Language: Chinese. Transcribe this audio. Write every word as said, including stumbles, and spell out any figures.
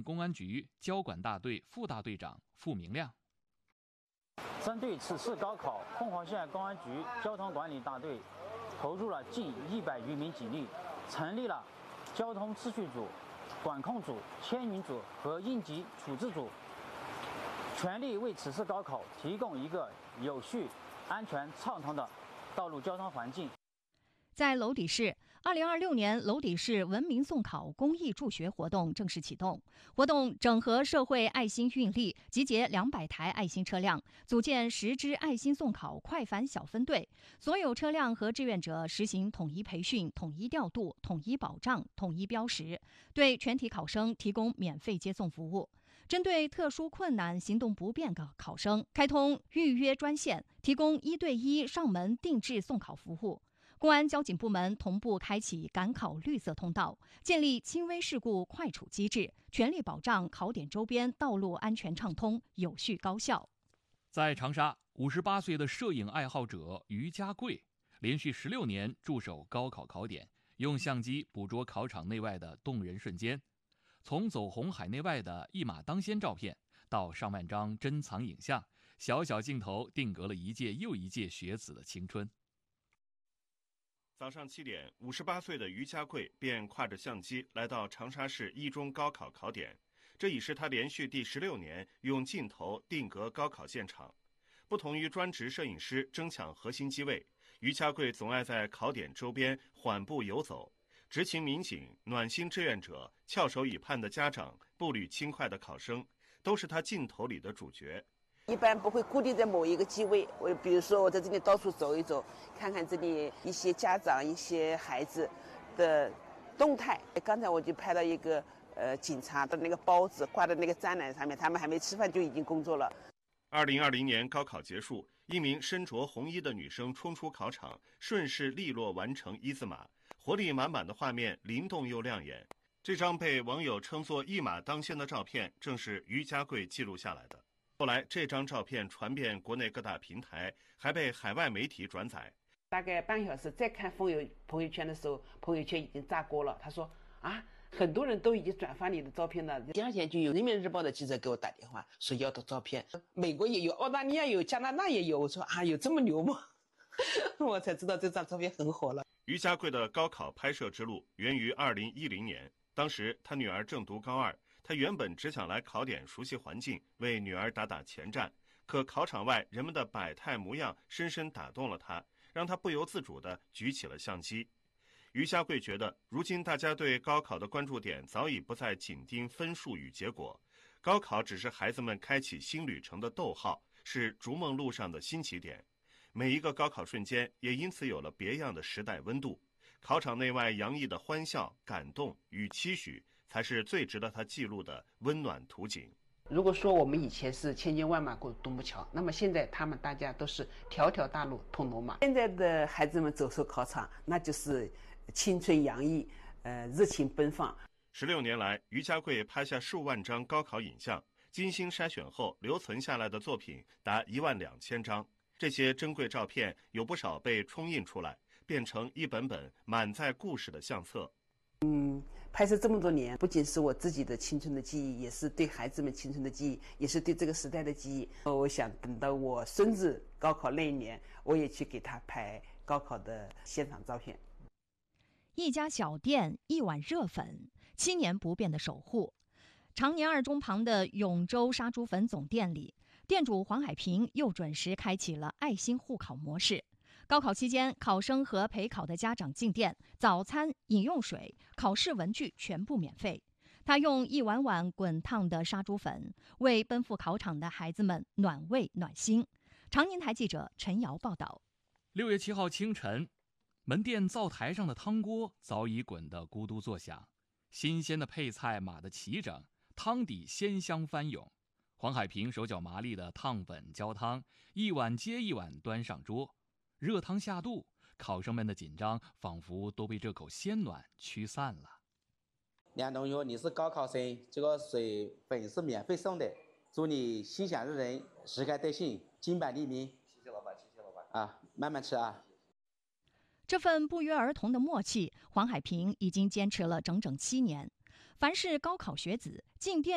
公安局交管大队副大队长付明亮。 针对此次高考，凤凰县公安局交通管理大队投入了近一百余名警力，成立了交通秩序组、管控组、牵引组和应急处置组，全力为此次高考提供一个有序、安全、畅通的道路交通环境。 在娄底市，二零二六年娄底市文明送考公益助学活动正式启动。活动整合社会爱心运力，集结两百台爱心车辆，组建十支爱心送考快反小分队。所有车辆和志愿者实行统一培训、统一调度、统一保障、统一标识，对全体考生提供免费接送服务。针对特殊困难、行动不便的考生，开通预约专线，提供一对一上门定制送考服务。公安交警部门同步开启赶考绿色通道，建立轻微事故快处机制，全力保障考点周边道路安全畅通、有序高效。 在长沙，五十八岁的摄影爱好者于家贵连续十六年驻守高考考点，用相机捕捉考场内外的动人瞬间。从走红海内外的一马当先照片，到上万张珍藏影像，小小镜头定格了一届又一届学子的青春。 早上七点，五十八岁的于家贵便挎着相机来到长沙市一中高考考点，这已是他连续第十六年用镜头定格高考现场。不同于专职摄影师争抢核心机位，于家贵总爱在考点周边缓步游走。执勤民警、暖心志愿者、翘首以盼的家长、步履轻快的考生，都是他镜头里的主角。 一般不会固定在某一个机位，我比如说我在这里到处走一走，看看这里一些家长、一些孩子的动态。刚才我就拍到一个呃警察的那个包子挂在那个展览上面，他们还没吃饭就已经工作了。 二零二零年高考结束，一名身着红衣的女生冲出考场，顺势利落完成一字马，活力满满的画面灵动又亮眼。这张被网友称作一马当先的照片，正是于家贵记录下来的。后来，这张照片传遍国内各大平台，还被海外媒体转载。 大概半小时再看朋友朋友圈的时候，朋友圈已经炸锅了。他说啊，很多人都已经转发你的照片了。第二天就有人民日报的记者给我打电话说要的照片，美国也有，澳大利亚有，加拿大也有。我说啊，有这么牛吗？我才知道这张照片很火了。 于家贵的高考拍摄之路源于二零一零年，当时他女儿正读高二。他原本只想来考点熟悉环境，为女儿打打前站，可考场外人们的百态模样深深打动了他，让他不由自主地举起了相机。于家贵觉得，如今大家对高考的关注点早已不再紧盯分数与结果，高考只是孩子们开启新旅程的逗号，是逐梦路上的新起点。每一个高考瞬间也因此有了别样的时代温度，考场内外洋溢的欢笑、感动与期许，才是最值得他记录的温暖图景。 如果说我们以前是千军万马过独木桥，那么现在他们大家都是条条大路通罗马。现在的孩子们走出考场，那就是青春洋溢，呃，热情奔放。 十六年来，于家贵拍下数万张高考影像，精心筛选后留存下来的作品达一万两千张。这些珍贵照片有不少被冲印出来，变成一本本满载故事的相册。 嗯，拍摄这么多年，不仅是我自己的青春的记忆，也是对孩子们青春的记忆，也是对这个时代的记忆。我想等到我孙子高考那一年，我也去给他拍高考的现场照片。 一家小店，一碗热粉，七年不变的守护。长年二中旁的永州杀猪粉总店里，店主黄海平又准时开启了爱心护考模式。高考期间，考生和陪考的家长进店，早餐、饮用水、考试文具全部免费。他用一碗碗滚烫的杀猪粉，为奔赴考场的孩子们暖胃暖心。长宁台记者陈瑶报道。 六月七号清晨，门店灶台上的汤锅早已滚得咕嘟作响，新鲜的配菜码得齐整，汤底鲜香翻涌。黄海平手脚麻利的烫粉浇汤，一碗接一碗端上桌。热汤下肚，考生们的紧张仿佛都被这口鲜暖驱散了。 梁同学，你是高考生，这个水粉是免费送的，祝你心想事成，时开得幸，金榜题名。 谢谢老板，谢谢老板。 啊，慢慢吃啊。 这份不约而同的默契，黄海平已经坚持了整整七年。凡是高考学子进店